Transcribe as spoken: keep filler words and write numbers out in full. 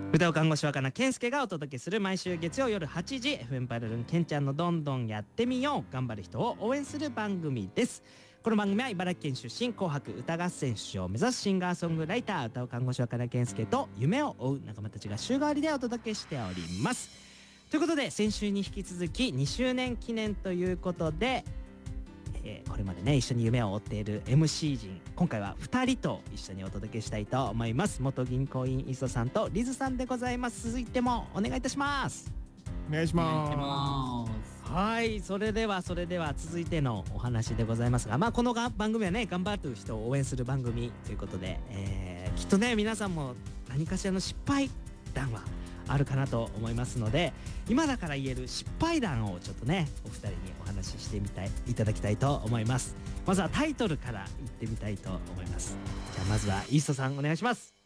歌う看護師若菜健介がお届けする毎週月曜夜はちじ エフエム パルルンケンちゃんのどんどんやってみよう、頑張る人を応援する番組です。この番組は茨城県出身、紅白歌合戦出場を目指すシンガーソングライター、歌う看護師若菜健介と夢を追う仲間たちが週替わりでお届けしております。ということで先週に引き続きにしゅうねん記念ということで、えー、これまでね一緒に夢を追っている エムシー 陣、今回はふたりと一緒にお届けしたいと思います。元銀行員磯さんとリズさんでございます。続いてもお願いいたします。 お願いします。 はい、それではそれでは続いてのお話でございますが、まあこのが番組はね頑張る人を応援する番組ということで、えー、きっとね皆さんも何かしらの失敗談はあるかなと思いますので、今だから言える失敗談をちょっとねお二人にお話ししてみたいいただきたいと思います。まずはタイトルから言ってみたいと思います。じゃあまずはイーストさんお願いします。